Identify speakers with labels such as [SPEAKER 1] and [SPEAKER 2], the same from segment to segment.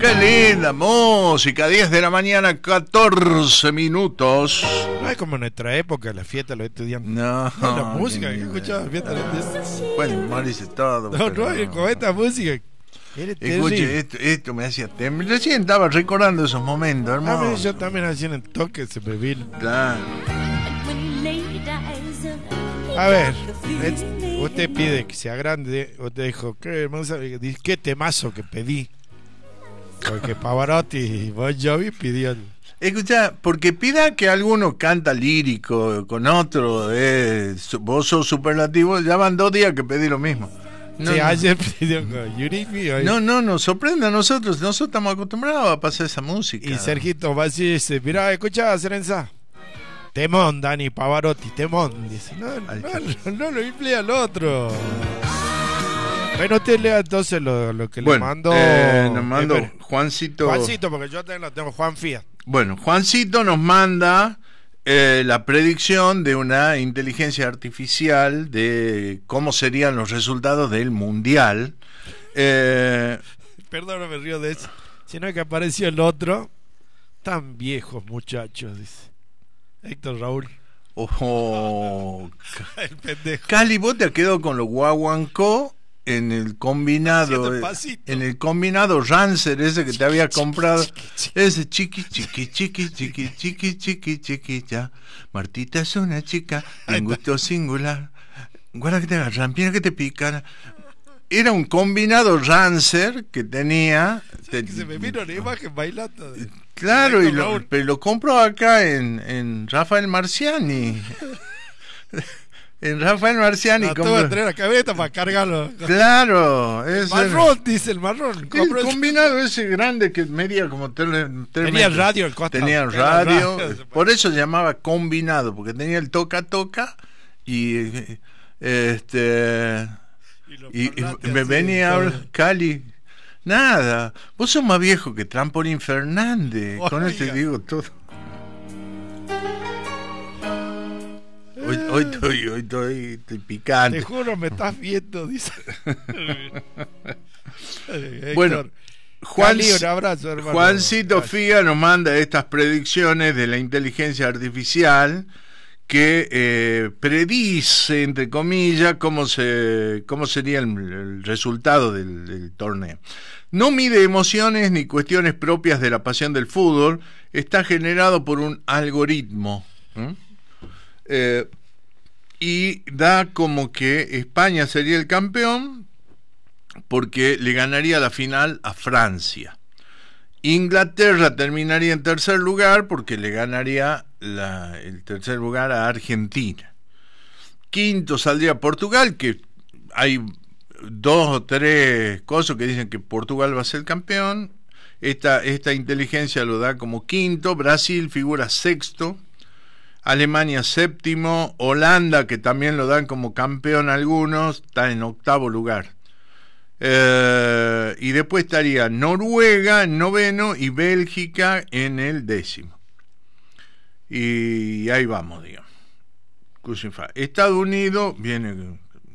[SPEAKER 1] Qué linda música, 10 de la mañana, 14 minutos.
[SPEAKER 2] No es como en nuestra época, la fiesta de los estudiantes.
[SPEAKER 1] No,
[SPEAKER 2] La música que escuchaba, la fiesta de los estudiantes.
[SPEAKER 1] Bueno, Mauricio, todo.
[SPEAKER 2] No, con esta música.
[SPEAKER 1] Escuche, esto me hacía temblar. Recién estaba recordando esos momentos, hermano.
[SPEAKER 2] Yo también hacía en el toque, se me vino.
[SPEAKER 1] Claro.
[SPEAKER 2] A ver, usted pide que sea grande. Usted dijo, ¿qué temazo que pedí? Porque Pavarotti y Bon Jovi pidió el...
[SPEAKER 1] Escucha, porque pida que alguno canta lírico con otro, vos sos superlativo, ya van 2 días que pedí lo mismo.
[SPEAKER 2] No, sí, ayer pidió con Yurifi.
[SPEAKER 1] No, nos sorprende a nosotros estamos acostumbrados a pasar esa música.
[SPEAKER 2] Y Sergito va así, dice, mirá, escuchá, Serenza. Temón, Dani Pavarotti, temón. Dice, no lo infle al otro. Bueno, usted lea entonces lo que le mandó.
[SPEAKER 1] Nos mandó Juancito.
[SPEAKER 2] Juancito, porque yo también lo tengo, Juan Fiat.
[SPEAKER 1] Bueno, Juancito nos manda la predicción de una inteligencia artificial de cómo serían los resultados del Mundial.
[SPEAKER 2] Perdón, me río de eso. Sino que apareció el otro. Tan viejos muchachos, dice Héctor Raúl. El pendejo.
[SPEAKER 1] Cali, vos te has quedado con los guaguancó en el combinado Rancer ese que te había comprado, ese chiqui ya. Martita es una chica de un gusto singular, guarda que te agarran, mira que te pican. Era un combinado Rancer que tenía
[SPEAKER 2] que se me vino la imagen bailando
[SPEAKER 1] claro, pero lo compro acá en Rafael Marciani. En Rafael Marciani.
[SPEAKER 2] No, tuve que tener la cabeza para cargarlo.
[SPEAKER 1] Claro.
[SPEAKER 2] Marrón, dice el marrón.
[SPEAKER 1] El combinado ese grande que medía como 3
[SPEAKER 2] tenía
[SPEAKER 1] metros.
[SPEAKER 2] Radio el costado.
[SPEAKER 1] Tenía radio. Por eso se llamaba combinado, porque tenía el toca-toca y me venía a Cali. Nada. Vos sos más viejo que Trampolín Fernández. Con eso te digo todo. Hoy estoy picante.
[SPEAKER 2] Te juro, me estás viendo, dice.
[SPEAKER 1] Bueno,
[SPEAKER 2] un abrazo, hermano.
[SPEAKER 1] Juancito Figa nos manda estas predicciones de la inteligencia artificial que predice, entre comillas, cómo sería el resultado del torneo. No mide emociones ni cuestiones propias de la pasión del fútbol, está generado por un algoritmo. Y da como que España sería el campeón porque le ganaría la final a Francia. Inglaterra terminaría en tercer lugar porque le ganaría el tercer lugar a Argentina. Quinto saldría Portugal, que hay 2 o 3 cosas que dicen que Portugal va a ser campeón. Esta inteligencia lo da como quinto. Brasil figura sexto. Alemania séptimo, Holanda, que también lo dan como campeón algunos, está en octavo lugar. Y después estaría Noruega en noveno y Bélgica en el 10º. Y ahí vamos, digamos. Estados Unidos viene...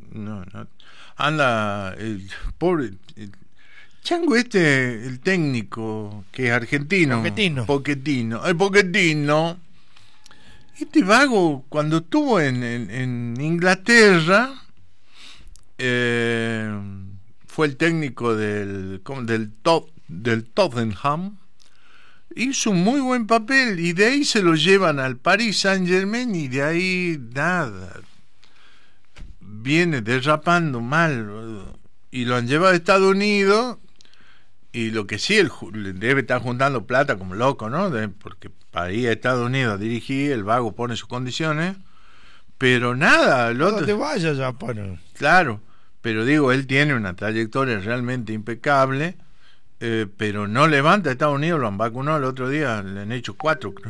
[SPEAKER 1] anda el pobre... Chango el técnico, que es argentino. Pochettino. Este vago, cuando estuvo en Inglaterra, fue el técnico del Tottenham, hizo un muy buen papel y de ahí se lo llevan al Paris Saint-Germain y de ahí nada, viene derrapando mal y lo han llevado a Estados Unidos. Y lo que sí, él debe estar juntando plata como loco, ¿no? Porque para ir a Estados Unidos a dirigir, el vago pone sus condiciones. Pero nada, el otro...
[SPEAKER 2] No te vayas ya, pone.
[SPEAKER 1] Claro, pero digo, él tiene una trayectoria realmente impecable, pero no levanta a Estados Unidos, lo han vacunado el otro día, le han hecho 4, creo.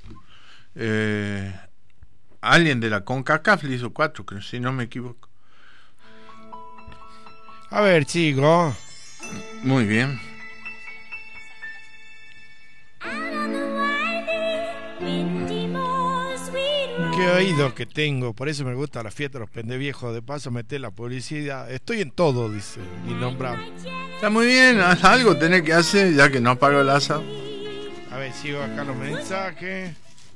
[SPEAKER 1] Alguien de la CONCACAF le hizo 4, creo, si no me equivoco.
[SPEAKER 2] A ver, chico.
[SPEAKER 1] Muy bien.
[SPEAKER 2] Qué oído que tengo, por eso me gusta la fiesta de los pendeviejos. De paso meté la publicidad. Estoy en todo, dice innombrable.
[SPEAKER 1] Está muy bien, algo tenés que hacer ya que no apago el asado.
[SPEAKER 2] A ver, sigo acá los mensajes.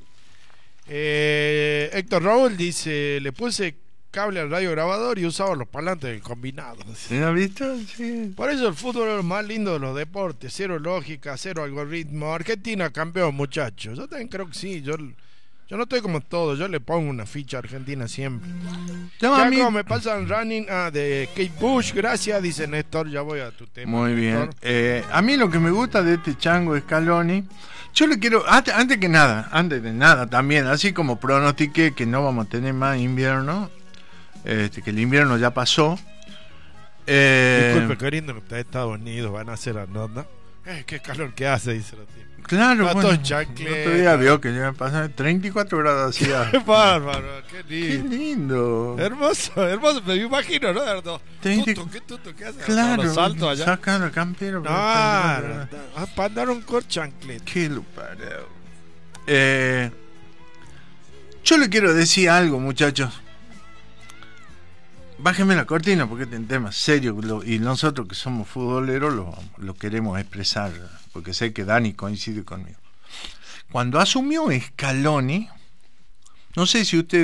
[SPEAKER 2] Héctor Raúl dice: le puse cable al radio grabador y usaba los parlantes del combinado.
[SPEAKER 1] ¿No has visto? Sí.
[SPEAKER 2] Por eso el fútbol es lo más lindo de los deportes. Cero lógica, cero algoritmo. Argentina campeón, muchachos. Yo también creo que sí. Yo no estoy como todos. Yo le pongo una ficha a Argentina siempre.
[SPEAKER 1] No,
[SPEAKER 2] ya
[SPEAKER 1] a mí...
[SPEAKER 2] como me pasan running de Kate Bush. Gracias, dice Néstor. Ya voy a tu tema.
[SPEAKER 1] Muy bien. A mí lo que me gusta de este chango Scaloni, yo le quiero, antes de nada también, así como pronostiqué que no vamos a tener más invierno, que el invierno ya pasó.
[SPEAKER 2] Disculpe, queriendo que está de Estados Unidos, van a hacer la nota. Qué calor que hace, dice la tía.
[SPEAKER 1] Claro, bueno, el
[SPEAKER 2] otro
[SPEAKER 1] día vio que ya pasaron 34 grados hacía.
[SPEAKER 2] Qué bárbaro, qué lindo.
[SPEAKER 1] Qué lindo.
[SPEAKER 2] Hermoso, me imagino, ¿no? Tuto, ¿qué hace?
[SPEAKER 1] Claro,
[SPEAKER 2] Salto allá.
[SPEAKER 1] Sacan el campero.
[SPEAKER 2] Para andar un cor chanclet.
[SPEAKER 1] Qué lo pareo. Yo le quiero decir algo, muchachos. Bájeme la cortina porque este es un tema serio y nosotros que somos futboleros lo queremos expresar porque sé que Dani coincide conmigo. Cuando asumió Scaloni, no sé si usted